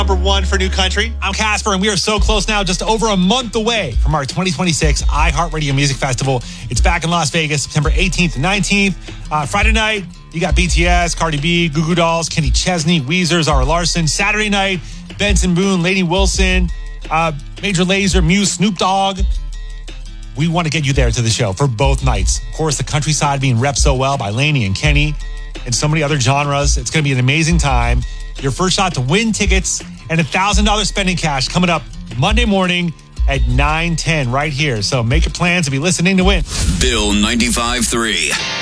Number one for New Country. I'm Casper, and we are so close now, just over a month away from our 2026 iHeartRadio Music Festival. It's back in Las Vegas, September 18th and 19th. Friday night, you got BTS, Cardi B, Goo Goo Dolls, Kenny Chesney, Weezer, Zara Larson. Saturday night, Benson Boone, Lainey Wilson, Major Lazer, Muse, Snoop Dogg. We want to get you there to the show for both nights. Of course, the countryside being repped so well by Lainey and Kenny and so many other genres. It's going to be an amazing time. Your first shot to win tickets and $1,000 spending cash coming up Monday morning at 9:10 right here. So make your plans to be listening to win. Bill 95.3.